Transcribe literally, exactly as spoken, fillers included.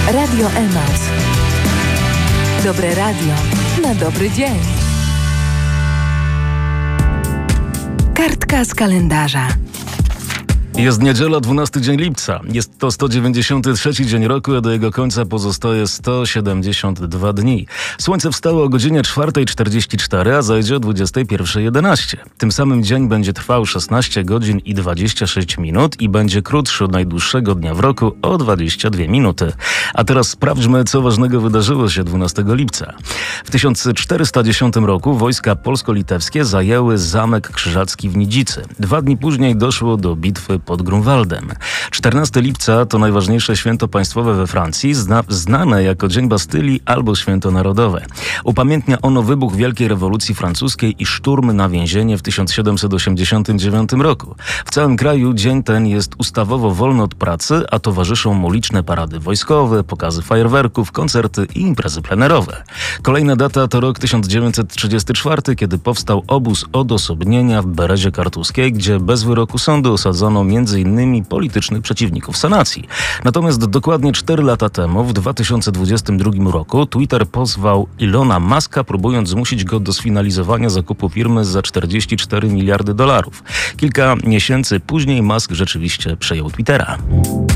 Radio Emaus. Dobre radio na dobry dzień. Kartka z kalendarza. Jest niedziela, dwunasty dzień lipca. Jest to sto dziewięćdziesiąty trzeci dzień roku, a do jego końca pozostaje sto siedemdziesiąt dwa dni. Słońce wstało o godzinie czwarta czterdzieści cztery, a zajdzie o dwudziesta pierwsza jedenaście. Tym samym dzień będzie trwał szesnaście godzin i dwadzieścia sześć minut i będzie krótszy od najdłuższego dnia w roku o dwadzieścia dwie minuty. A teraz sprawdźmy, co ważnego wydarzyło się dwunastego lipca. W tysiąc czterysta dziesiątym roku wojska polsko-litewskie zajęły Zamek Krzyżacki w Nidzicy. Dwa dni później doszło do bitwy pod Grunwaldem. czternastego lipca to najważniejsze święto państwowe we Francji, zna, znane jako Dzień Bastylii albo Święto Narodowe. Upamiętnia ono wybuch Wielkiej Rewolucji Francuskiej i szturm na więzienie w tysiąc siedemset osiemdziesiątym dziewiątym roku. W całym kraju dzień ten jest ustawowo wolny od pracy, a towarzyszą mu liczne parady wojskowe, pokazy fajerwerków, koncerty i imprezy plenerowe. Kolejna data to rok tysiąc dziewięćset trzydziesty czwarty, kiedy powstał obóz odosobnienia w Berezie Kartuskiej, gdzie bez wyroku sądu osadzono między innymi politycznych przeciwników sanacji. Natomiast dokładnie cztery lata temu, w dwa tysiące dwudziestym drugim roku, Twitter pozwał Ilona Muska, próbując zmusić go do sfinalizowania zakupu firmy za czterdzieści cztery miliardy dolarów. Kilka miesięcy później Musk rzeczywiście przejął Twittera.